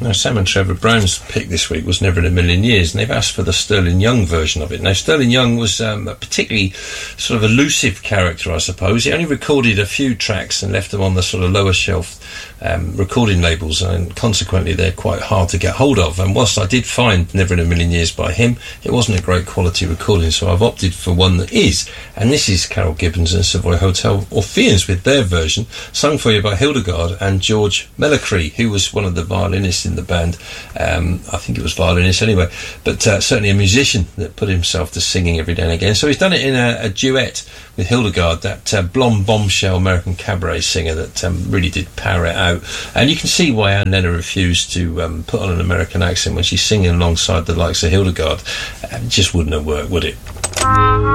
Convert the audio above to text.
Now, Sam and Trevor Brown's pick this week was Never in a Million Years, and they've asked for the Sterling Young version of it. Now, Sterling Young was a particularly sort of elusive character, I suppose. He only recorded a few tracks and left them on the sort of lower shelf recording labels, and consequently they're quite hard to get hold of. And whilst I did find Never in a Million Years by him, it wasn't a great quality recording, so I've opted for one that is. And this is Carol Gibbons and Savoy Hotel Orpheans with their version, sung for you by Hildegard and George Mellacree, who was one of the violinists in the band. I think it was violinist anyway, but certainly a musician that put himself to singing every now and again. So he's done it in a duet with Hildegard, that blonde bombshell American cabaret singer that really did power it out. And you can see why Anne Lenner refused to put on an American accent when she's singing alongside the likes of Hildegard. It just wouldn't have worked, would it?